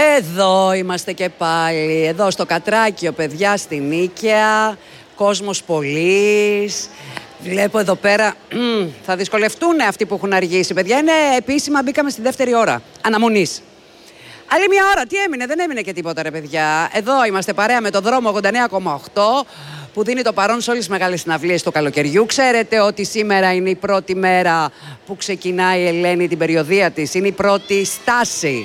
Εδώ είμαστε και πάλι, εδώ στο Κατράκιο, παιδιά, στην Νίκαια, κόσμος πολύς. Βλέπω εδώ πέρα, θα δυσκολευτούν αυτοί που έχουν αργήσει, παιδιά. Είναι επίσημα, μπήκαμε στη δεύτερη ώρα αναμονής. Άλλη μια ώρα, τι έμεινε, δεν έμεινε και τίποτα, ρε παιδιά. Εδώ είμαστε παρέα με το δρόμο 89,8 που δίνει το παρόν σε όλες τις μεγάλες συναυλίες του καλοκαιριού. Ξέρετε ότι σήμερα είναι η πρώτη μέρα που ξεκινάει η Ελένη την περιοδεία της. Είναι η πρώτη στάση.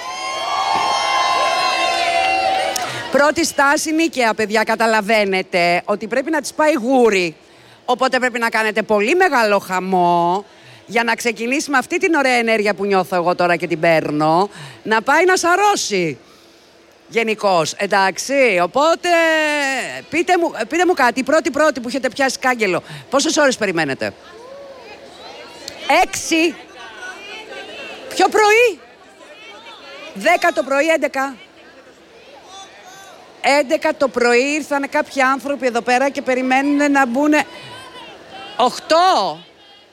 Πρώτη στάση Νίκαια, παιδιά, καταλαβαίνετε ότι πρέπει να της πάει γούρι. Οπότε πρέπει να κάνετε πολύ μεγάλο χαμό για να ξεκινήσει με αυτή την ωραία ενέργεια που νιώθω εγώ τώρα και την παίρνω, να πάει να σαρώσει. Γενικώς, εντάξει, οπότε πείτε μου κάτι, πρώτη που έχετε πιάσει κάγκελο. Πόσες ώρες περιμένετε? 6. Πιο πρωί? 10 το πρωί, 11. 11 το πρωί ήρθαν κάποιοι άνθρωποι εδώ πέρα και περιμένουν να μπουν. 8.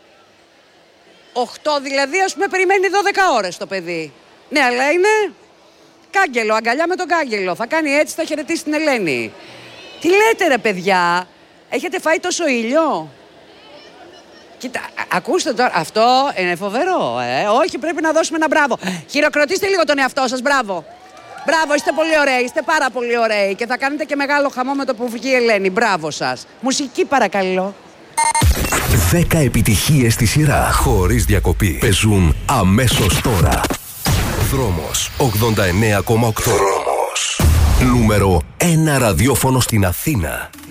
8 δηλαδή, ας πούμε, περιμένει 12 ώρες το παιδί. Ναι, αλλά είναι κάγκελο, αγκαλιά με τον κάγκελο. Θα κάνει έτσι, θα χαιρετήσει την Ελένη. Τι λέτε, ρε παιδιά, έχετε φάει τόσο ήλιο? Κοίτα, ακούστε τώρα, αυτό είναι φοβερό, όχι, πρέπει να δώσουμε ένα μπράβο. Χειροκροτήστε λίγο τον εαυτό σας, μπράβο. Μπράβο, είστε πολύ ωραίοι, είστε πάρα πολύ ωραίοι και θα κάνετε και μεγάλο χαμό με το που βγει η Ελένη. Μπράβο σας. Μουσική παρακαλώ. 10 επιτυχίες στη σειρά, χωρίς διακοπή. Παίζουν αμέσως τώρα. Δρόμος 89,8. Δρόμος. Νούμερο 1 ραδιόφωνο στην Αθήνα.